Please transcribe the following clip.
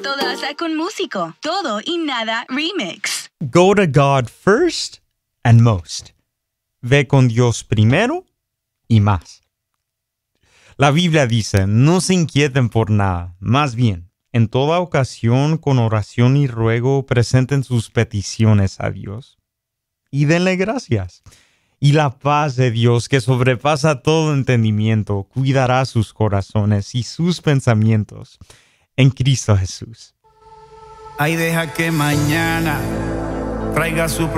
todaza con músico. Todo y nada remix. Go to God first and most. Ve con Dios primero y más. La Biblia dice, no se inquieten por nada, más bien, en toda ocasión, con oración y ruego, presenten sus peticiones a Dios. Y denle gracias. Y la paz de Dios, que sobrepasa todo entendimiento, cuidará sus corazones y sus pensamientos en Cristo Jesús. Ay, deja que mañana traiga su